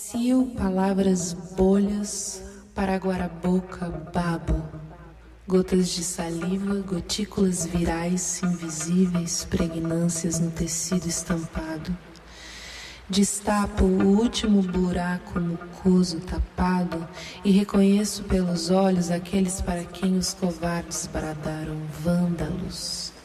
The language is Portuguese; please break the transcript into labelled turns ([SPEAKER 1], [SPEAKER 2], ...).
[SPEAKER 1] Macio palavras bolhas, para guaraboca babo, gotas de saliva, gotículas virais invisíveis, pregnâncias no tecido estampado. Destapo o último buraco mucoso tapado e reconheço pelos olhos aqueles para quem os covardes bradaram vândalos.